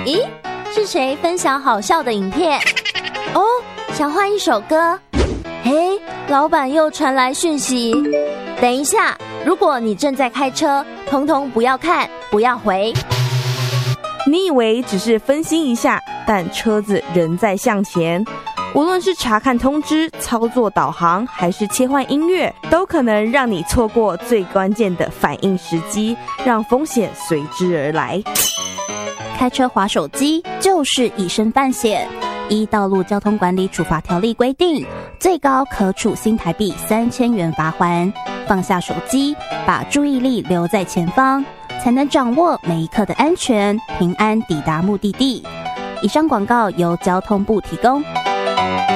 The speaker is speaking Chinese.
咦，是谁分享好笑的影片？哦，想换一首歌。嘿，老板又传来讯息。等一下，如果你正在开车，通通不要看，不要回。 你以为只是分心一下，但车子仍在向前。无论是查看通知、操作导航，还是切换音乐，都可能让你错过最关键的反应时机，让风险随之而来。 开车滑手机就是以身犯险。依《道路交通管理处罚条例》规定，最高可处新台币3000元罚锾。放下手机，把注意力留在前方，才能掌握每一刻的安全，平安抵达目的地。以上广告由交通部提供。